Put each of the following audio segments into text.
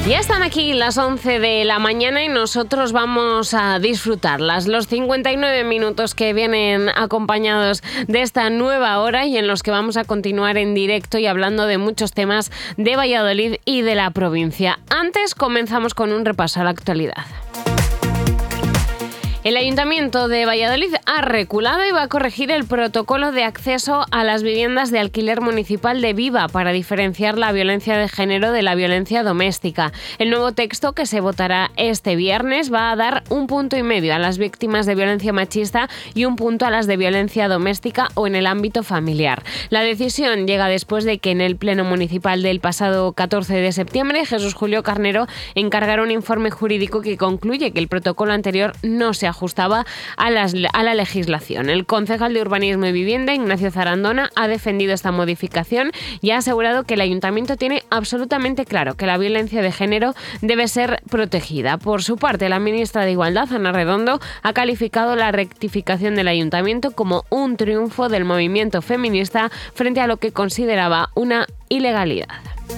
Ya están aquí las 11 de la mañana y nosotros vamos a disfrutarlas. Los 59 minutos que vienen acompañados de esta nueva hora y en los que vamos a continuar en directo y hablando de muchos temas de Valladolid y de la provincia. Antes comenzamos con un repaso a la actualidad. El Ayuntamiento de Valladolid ha reculado y va a corregir el protocolo de acceso a las viviendas de alquiler municipal de Viva para diferenciar la violencia de género de la violencia doméstica. El nuevo texto, que se votará este viernes, va a dar 1,5 puntos a las víctimas de violencia machista y 1 punto a las de violencia doméstica o en el ámbito familiar. La decisión llega después de que en el Pleno Municipal del pasado 14 de septiembre Jesús Julio Carnero encargara un informe jurídico que concluye que el protocolo anterior no se ajustaba a la legislación. El concejal de Urbanismo y Vivienda, Ignacio Zarandona, ha defendido esta modificación y ha asegurado que el Ayuntamiento tiene absolutamente claro que la violencia de género debe ser protegida. Por su parte, la ministra de Igualdad, Ana Redondo, ha calificado la rectificación del Ayuntamiento como un triunfo del movimiento feminista frente a lo que consideraba una ilegalidad.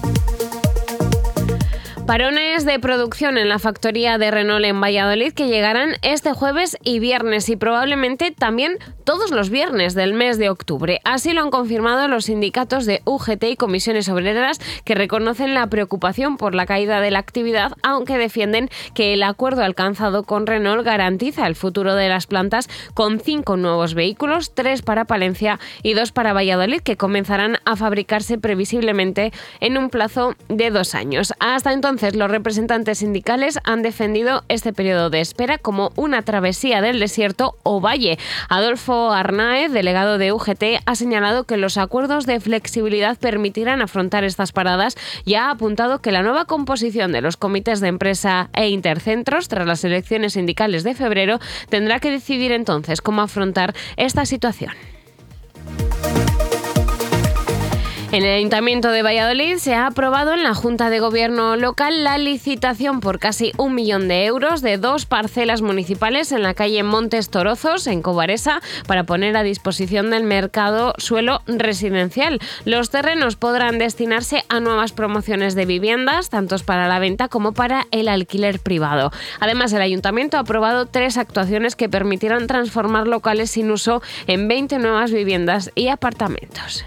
Parones de producción en la factoría de Renault en Valladolid que llegarán este jueves y viernes y probablemente también todos los viernes del mes de octubre. Así lo han confirmado los sindicatos de UGT y comisiones obreras, que reconocen la preocupación por la caída de la actividad, aunque defienden que el acuerdo alcanzado con Renault garantiza el futuro de las plantas con 5 nuevos vehículos, 3 para Palencia y 2 para Valladolid, que comenzarán a fabricarse previsiblemente en un plazo de 2 años. Hasta entonces, los representantes sindicales han defendido este periodo de espera como una travesía del desierto o valle. Adolfo Arnaez, delegado de UGT, ha señalado que los acuerdos de flexibilidad permitirán afrontar estas paradas y ha apuntado que la nueva composición de los comités de empresa e intercentros tras las elecciones sindicales de febrero tendrá que decidir entonces cómo afrontar esta situación. En el Ayuntamiento de Valladolid se ha aprobado en la Junta de Gobierno local la licitación por casi 1 millón de euros de 2 parcelas municipales en la calle Montes Torozos, en Cobaresa, para poner a disposición del mercado suelo residencial. Los terrenos podrán destinarse a nuevas promociones de viviendas, tanto para la venta como para el alquiler privado. Además, el Ayuntamiento ha aprobado 3 actuaciones que permitirán transformar locales sin uso en 20 nuevas viviendas y apartamentos.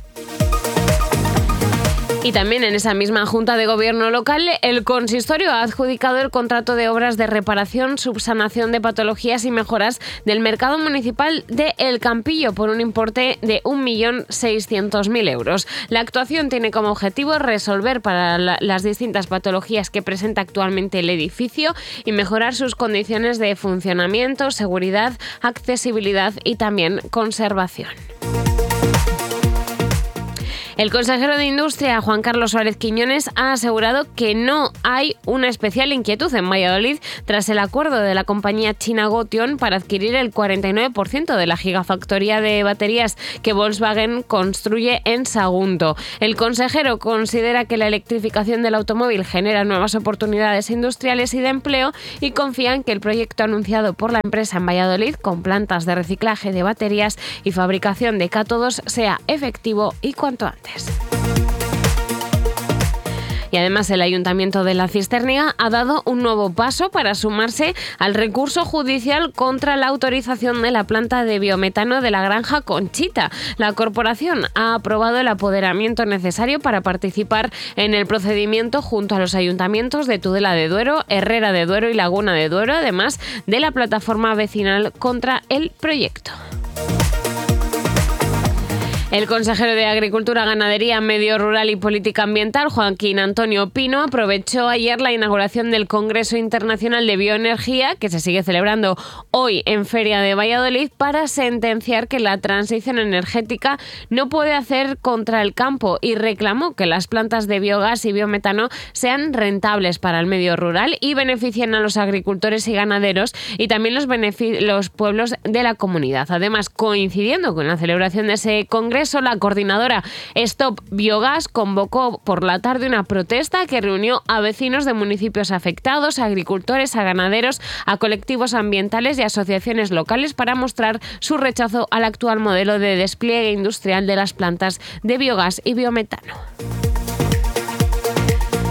Y también en esa misma Junta de Gobierno local, el consistorio ha adjudicado el contrato de obras de reparación, subsanación de patologías y mejoras del mercado municipal de El Campillo por un importe de 1.600.000 euros. La actuación tiene como objetivo resolver para las distintas patologías que presenta actualmente el edificio y mejorar sus condiciones de funcionamiento, seguridad, accesibilidad y también conservación. El consejero de Industria, Juan Carlos Suárez Quiñones, ha asegurado que no hay una especial inquietud en Valladolid tras el acuerdo de la compañía china Gotion para adquirir el 49% de la gigafactoría de baterías que Volkswagen construye en Sagunto. El consejero considera que la electrificación del automóvil genera nuevas oportunidades industriales y de empleo y confía en que el proyecto anunciado por la empresa en Valladolid, con plantas de reciclaje de baterías y fabricación de cátodos, sea efectivo y cuanto antes. Y además el Ayuntamiento de La Cisternia ha dado un nuevo paso para sumarse al recurso judicial contra la autorización de la planta de biometano de la granja Conchita. La corporación ha aprobado el apoderamiento necesario para participar en el procedimiento junto a los ayuntamientos de Tudela de Duero, Herrera de Duero y Laguna de Duero, además de la plataforma vecinal contra el proyecto. El consejero de Agricultura, Ganadería, Medio Rural y Política Ambiental, Joaquín Antonio Pino, aprovechó ayer la inauguración del Congreso Internacional de Bioenergía, que se sigue celebrando hoy en Feria de Valladolid, para sentenciar que la transición energética no puede hacer contra el campo y reclamó que las plantas de biogás y biometano sean rentables para el medio rural y beneficien a los agricultores y ganaderos y también los pueblos de la comunidad. Además, coincidiendo con la celebración de ese congreso, la coordinadora Stop Biogás convocó por la tarde una protesta que reunió a vecinos de municipios afectados, a agricultores, a ganaderos, a colectivos ambientales y asociaciones locales para mostrar su rechazo al actual modelo de despliegue industrial de las plantas de biogás y biometano.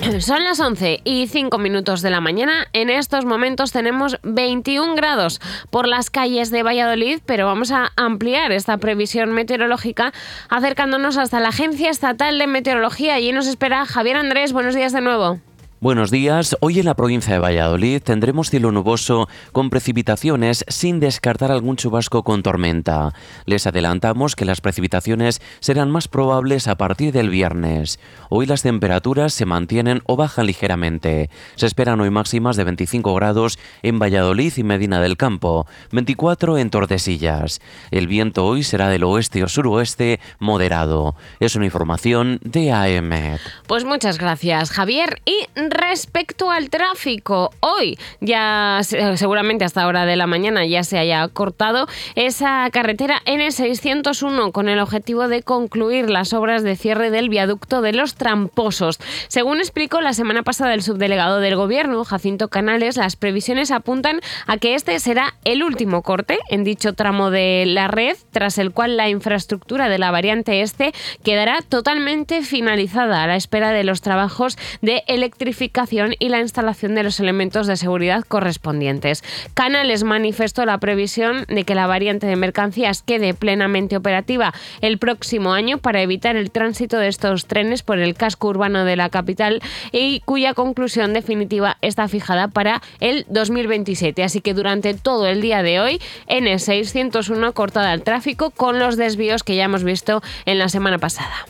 Son las 11:05 de la mañana. En estos momentos tenemos 21 grados por las calles de Valladolid, pero vamos a ampliar esta previsión meteorológica acercándonos hasta la Agencia Estatal de Meteorología. Allí nos espera Javier Andrés. Buenos días de nuevo. Buenos días. Hoy en la provincia de Valladolid tendremos cielo nuboso con precipitaciones sin descartar algún chubasco con tormenta. Les adelantamos que las precipitaciones serán más probables a partir del viernes. Hoy las temperaturas se mantienen o bajan ligeramente. Se esperan hoy máximas de 25 grados en Valladolid y Medina del Campo, 24 en Tordesillas. El viento hoy será del oeste o suroeste moderado. Es una información de AEMET. Pues muchas gracias, Javier. Y respecto al tráfico, hoy ya seguramente hasta hora de la mañana ya se haya cortado esa carretera N601 con el objetivo de concluir las obras de cierre del viaducto de los Tramposos. Según explicó la semana pasada el subdelegado del Gobierno, Jacinto Canales, las previsiones apuntan a que este será el último corte en dicho tramo de la red, tras el cual la infraestructura de la variante este quedará totalmente finalizada a la espera de los trabajos de electrificación y la instalación de los elementos de seguridad correspondientes. Canales manifestó la previsión de que la variante de mercancías quede plenamente operativa el próximo año para evitar el tránsito de estos trenes por el casco urbano de la capital y cuya conclusión definitiva está fijada para el 2027. Así que durante todo el día de hoy, N601 cortada al tráfico con los desvíos que ya hemos visto en la semana pasada.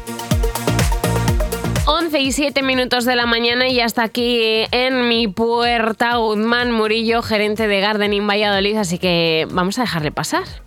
11:07 de la mañana y hasta aquí en mi puerta Guzmán Murillo, gerente de Gardening Valladolid, así que vamos a dejarle pasar.